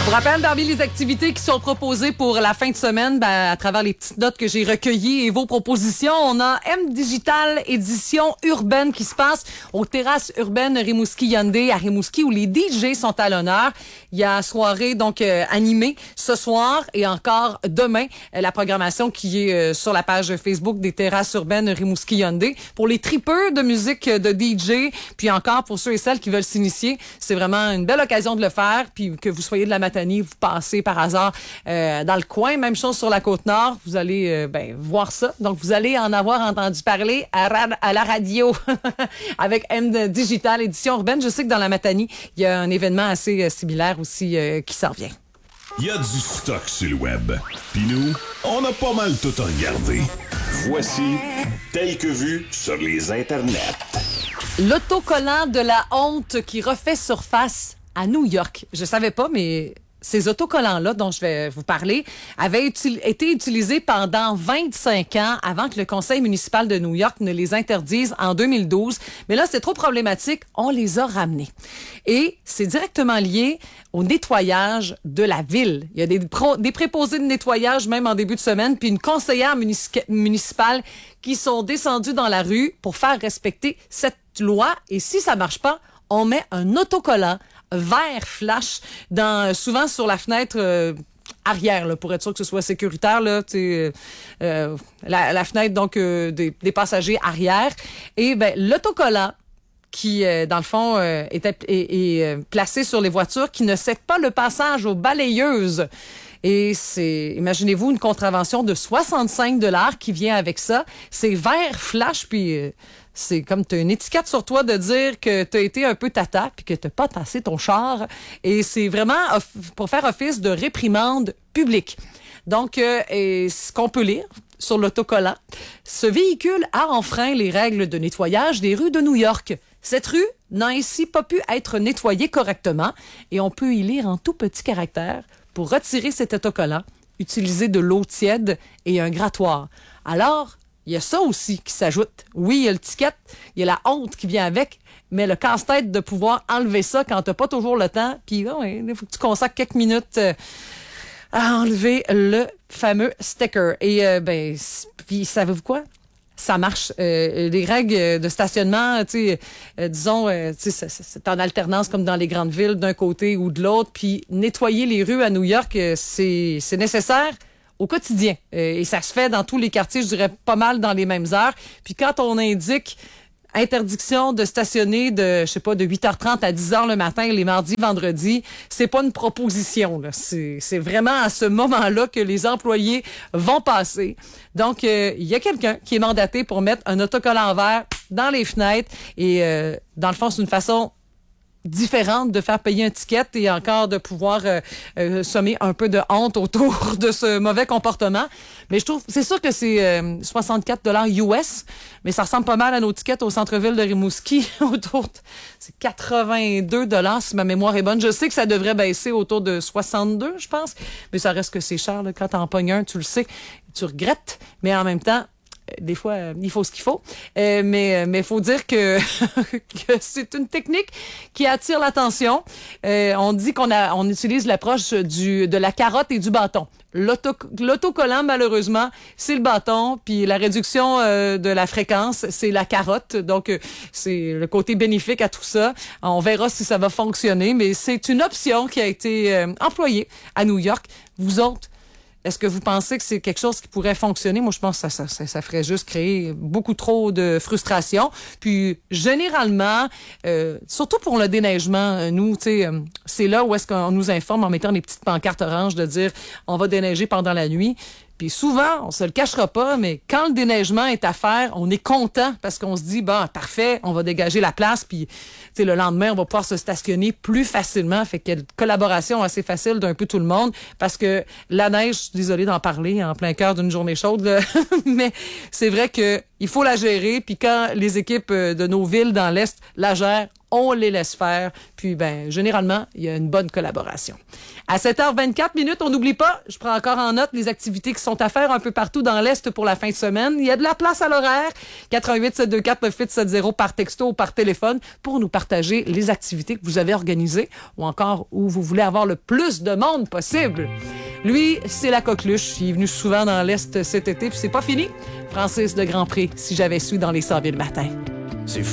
vous rappelle, parmi les activités qui sont proposées pour la fin de semaine, à travers les petites notes que j'ai recueillies et vos propositions, on a M Digital édition urbaine qui se passe aux terrasses urbaines Rimouski-Hyundai à Rimouski où les DJ sont à l'honneur. Il y a soirée donc animée ce soir et encore demain. La programmation qui est sur la page Facebook des terrasses urbaines Rimouski-Hyundai. Pour les tripeux de musique de DJ, puis encore pour ceux et celles qui veulent s'initier, c'est vraiment une belle occasion de le faire. Puis que vous soyez de la Matanie, vous passez par hasard dans le coin. Même chose sur la Côte-Nord. Vous allez voir ça. Donc, vous allez en avoir entendu parler à la radio avec M Digital, édition urbaine. Je sais que dans la Matanie, il y a un événement assez similaire aussi qui s'en vient. Il y a du stock sur le web. Puis nous, on a pas mal tout regardé. Voici Tel que vu sur les internets. L'autocollant de la honte qui refait surface à New York. Je savais pas, mais ces autocollants-là dont je vais vous parler avaient été utilisés pendant 25 ans avant que le conseil municipal de New York ne les interdise en 2012. Mais là, c'est trop problématique. On les a ramenés. Et c'est directement lié au nettoyage de la ville. Il y a des préposés de nettoyage même en début de semaine, puis une conseillère municipale qui sont descendus dans la rue pour faire respecter cette loi. Et si ça marche pas, on met un autocollant vert flash souvent sur la fenêtre arrière là, pour être sûr que ce soit sécuritaire là, la fenêtre donc des passagers arrière. Et l'autocollant qui, dans le fond, est placé sur les voitures qui ne cèdent pas le passage aux balayeuses. Et c'est, imaginez-vous, une contravention de 65 $ qui vient avec ça. C'est vert flash, puis c'est comme tu as une étiquette sur toi de dire que tu as été un peu tata, puis que tu n'as pas tassé ton char. Et c'est vraiment pour faire office de réprimande publique. Donc, ce qu'on peut lire sur l'autocollant, ce véhicule a enfreint les règles de nettoyage des rues de New York. Cette rue n'a ainsi pas pu être nettoyée correctement et on peut y lire en tout petit caractère: pour retirer cet autocollant, utilisez de l'eau tiède et un grattoir. Alors, il y a ça aussi qui s'ajoute. Oui, il y a le ticket, il y a la honte qui vient avec, mais le casse-tête de pouvoir enlever ça quand t'as pas toujours le temps, puis il faut que tu consacres quelques minutes à enlever le fameux sticker. Et puis savez-vous quoi? Ça marche. Les règles de stationnement, disons, c'est en alternance comme dans les grandes villes, d'un côté ou de l'autre. Puis nettoyer les rues à New York, c'est nécessaire au quotidien. Et ça se fait dans tous les quartiers, je dirais pas mal dans les mêmes heures. Puis quand on indique interdiction de stationner de 8h30 à 10h le matin, les mardis, vendredis, c'est pas une proposition, là. C'est vraiment à ce moment-là que les employés vont passer. Donc, il y a quelqu'un qui est mandaté pour mettre un autocollant vert dans les fenêtres et, dans le fond, c'est une façon différente de faire payer un ticket et encore de pouvoir sommer un peu de honte autour de ce mauvais comportement. Mais je trouve, c'est sûr que c'est 64 $ US, mais ça ressemble pas mal à nos tickets au centre-ville de Rimouski. C'est 82 $ si ma mémoire est bonne. Je sais que ça devrait baisser autour de 62, je pense, mais ça reste que c'est cher là. Quand t'en pognes un, tu le sais, tu regrettes, mais en même temps, des fois, il faut ce qu'il faut. Mais faut dire que c'est une technique qui attire l'attention. On dit on utilise l'approche de la carotte et du bâton. L'autocollant, malheureusement, c'est le bâton, puis la réduction de la fréquence, c'est la carotte. Donc, c'est le côté bénéfique à tout ça. On verra si ça va fonctionner, mais c'est une option qui a été employée à New York. Vous autres, est-ce que vous pensez que c'est quelque chose qui pourrait fonctionner? Moi, je pense que ça ferait juste créer beaucoup trop de frustration. Puis, généralement, surtout pour le déneigement, nous, c'est là où est-ce qu'on nous informe en mettant des petites pancartes oranges de dire on va déneiger pendant la nuit. Puis souvent, on se le cachera pas, mais quand le déneigement est à faire, on est content parce qu'on se dit, parfait, on va dégager la place, puis le lendemain, on va pouvoir se stationner plus facilement. Fait qu'il y a une collaboration assez facile d'un peu tout le monde parce que la neige, je suis désolée d'en parler en plein cœur d'une journée chaude, là, mais c'est vrai que il faut la gérer. Puis quand les équipes de nos villes dans l'Est la gèrent, on les laisse faire. Puis, généralement, il y a une bonne collaboration. À 7h24, on n'oublie pas, je prends encore en note les activités qui sont à faire un peu partout dans l'Est pour la fin de semaine. Il y a de la place à l'horaire. 88-724-9870 par texto ou par téléphone pour nous partager les activités que vous avez organisées ou encore où vous voulez avoir le plus de monde possible. Lui, c'est la coqueluche. Il est venu souvent dans l'Est cet été, puis c'est pas fini. Francis de Grandpré, si j'avais su dans les 100 000 matins.